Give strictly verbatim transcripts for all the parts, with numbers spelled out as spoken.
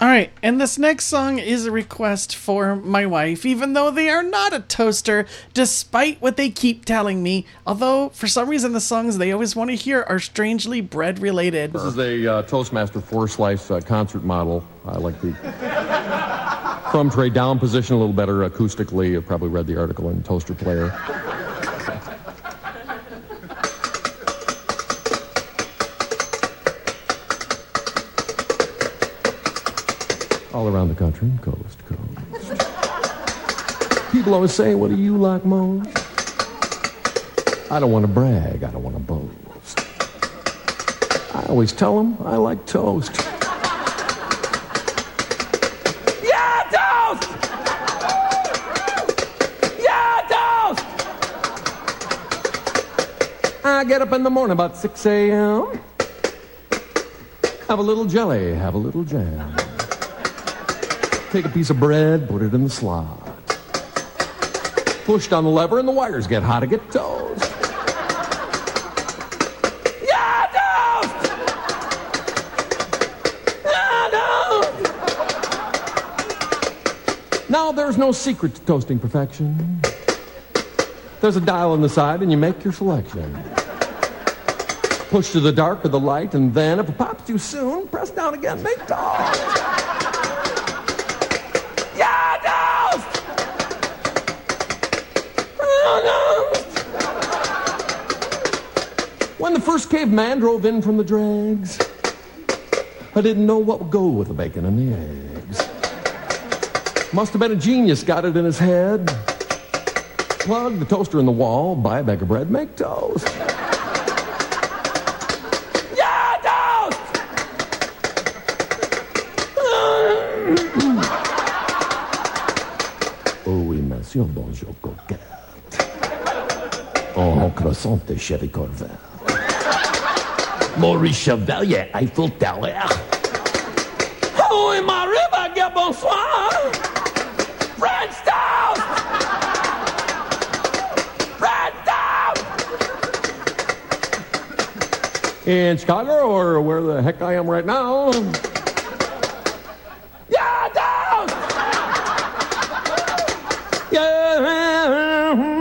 All right, and this next song is a request for my wife, even though they are not a toaster, despite what they keep telling me. Although, for some reason, the songs they always want to hear are strangely bread-related. This is a uh, Toastmaster four-slice uh, concert model. I like the crumb tray down position a little better acoustically. You've probably read the article in Toaster Player. All around the country, coast to coast. People always say, what do you like most? I don't want to brag, I don't want to boast. I always tell them I like toast. Yeah, toast! Yeah, toast! I get up in the morning about six a.m. Have a little jelly, have a little jam. Take a piece of bread, put it in the slot. Push down the lever and the wires get hot to get toast. Yeah, toast! Yeah, toast! Now, there's no secret to toasting perfection. There's a dial on the side and you make your selection. Push to the dark or the light, and then, if it pops too soon, press down again, make toast. When the first caveman drove in from the dregs, I didn't know what would go with the bacon and the eggs. Must have been a genius, got it in his head. Plug the toaster in the wall, buy a bag of bread, make toast. Yeah, toast! Oh oui, monsieur, bonjour, coquette. En croissant de Chevy Corvette. Maurice Chevalier, Eiffel Tower. Oh, in my river, get bonsoir. French toast! French toast! In Chicago, or where the heck I am right now. Yeah, toast! Yeah.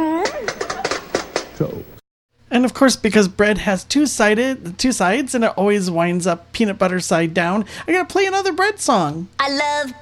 And of course, because bread has two-sided, two sides, and it always winds up peanut butter side down, I gotta play another bread song. I love